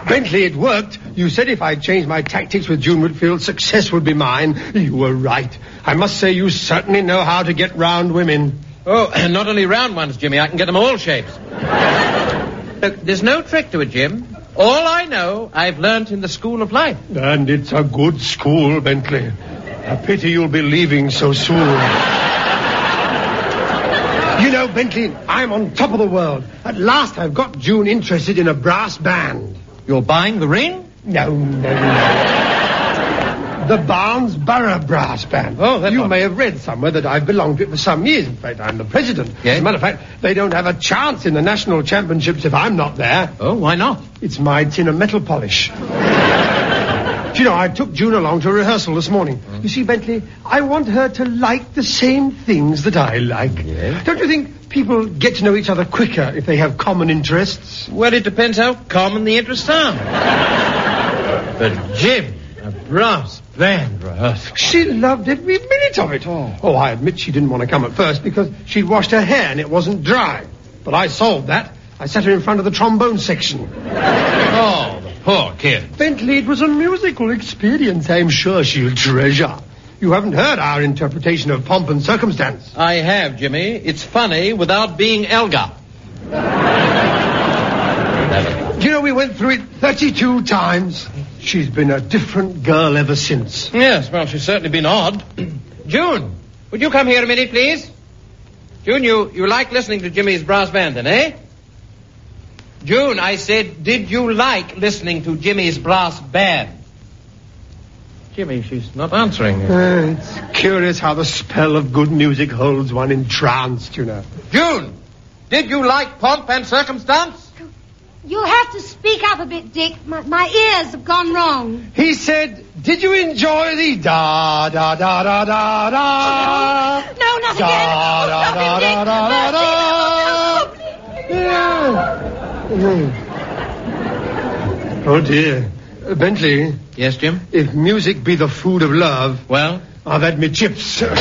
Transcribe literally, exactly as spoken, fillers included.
Bentley, it worked. You said if I changed my tactics with June Whitfield, success would be mine. You were right. I must say you certainly know how to get round women. Oh, not only round ones, Jimmy. I can get them all shapes. Look, there's no trick to it, Jim. All I know, I've learnt in the school of life. And it's a good school, Bentley. A pity you'll be leaving so soon. You know, Bentley, I'm on top of the world. At last I've got June interested in a brass band. You're buying the ring? No, no, no. The Barnes Borough Brass Band. Oh, that's You odd. may have read somewhere that I've belonged to it for some years. In fact, I'm the president. Yes? As a matter of fact, they don't have a chance in the national championships if I'm not there. Oh, why not? It's my tin of metal polish. Do you know, I took June along to a rehearsal this morning. Mm. You see, Bentley, I want her to like the same things that I like. Yes? Don't you think people get to know each other quicker if they have common interests? Well, it depends how common the interests are. But Jim, a brass band rehearsal. She loved every minute of it. Oh. oh, I admit she didn't want to come at first because she'd washed her hair and it wasn't dry. But I solved that. I sat her in front of the trombone section. Oh, the poor kid. Bentley, it was a musical experience I'm sure she'll treasure. You haven't heard our interpretation of Pomp and Circumstance. I have, Jimmy. It's funny without being Elgar. Do you know we went through it thirty-two times? She's been a different girl ever since. Yes, well, she's certainly been odd. June, would you come here a minute, please? June, you, you like listening to Jimmy's brass band, then, eh? June, I said, did you like listening to Jimmy's brass band? Jimmy, she's not answering. Uh, it's curious how the spell of good music holds one entranced, you know. June, did you like Pomp and Circumstance? You'll have to speak up a bit, Dick. My, my ears have gone wrong. He said, did you enjoy the da da da da da da? No, no, not da, again. Da, Oh, da, stop it, da, Dick. da, da, Mercy. da. Yeah. Oh, dear. Uh, Bentley, Yes, Jim? if music be the food of love, Well? I've had me chips.